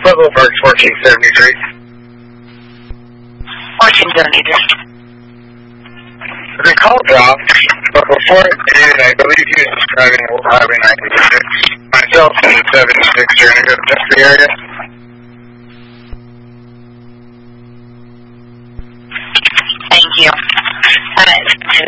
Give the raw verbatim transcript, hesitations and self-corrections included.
Puzzle Parks fourteen seventy-three. fourteen seventy-three. The call dropped, but before it did, I believe he was describing Old Highway ninety-six. Myself and the seventy-six are going to go test the area.